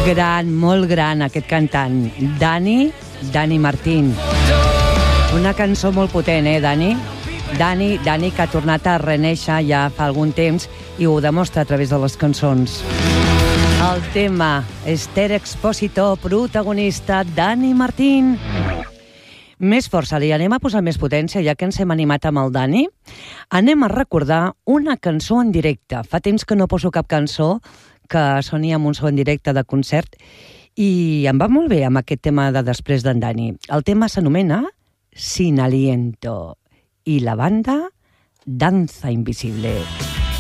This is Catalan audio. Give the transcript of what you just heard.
Gran, molt gran, aquest cantant. Dani Martín. Una cançó molt potent, Dani? Dani, que ha tornat a renéixer ja fa algun temps i ho demostra a través de les cançons. El tema, Esther Expósito, protagonista, Dani Martín. Més força, li anem a posar més potència, ja que ens hem animat amb el Dani. Anem a recordar una cançó en directe. Fa temps que no poso cap cançó que soni amb un so en directe de concert i em va molt bé amb aquest tema de després d'en Dani. El tema s'anomena Sin Aliento i la banda Danza Invisible.